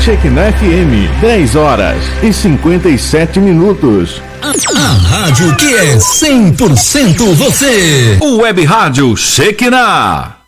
Shekinah FM, 10h57. A rádio que é 100% você. O Web Rádio Shekinah.